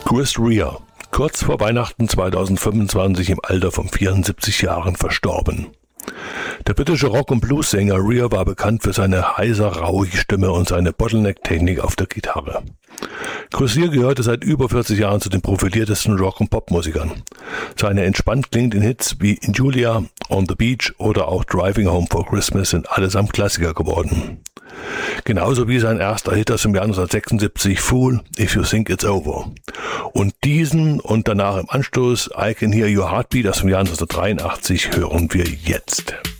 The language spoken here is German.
Chris Rea, kurz vor Weihnachten 2025 im Alter von 74 Jahren verstorben. Der britische Rock- und Blues-Sänger Rea war bekannt für seine heiser, rauige Stimme und seine Bottleneck-Technik auf der Gitarre. Chris Rea gehörte seit über 40 Jahren zu den profiliertesten Rock- und Popmusikern. Seine entspannt klingenden Hits wie In Julia, On the Beach oder auch Driving Home for Christmas sind allesamt Klassiker geworden. Genauso wie sein erster Hit aus dem Jahr 1976, Fool, If You Think It's Over. Und diesen und danach im Anstoß I Can Hear Your Heartbeat aus dem Jahr 1983 hören wir jetzt.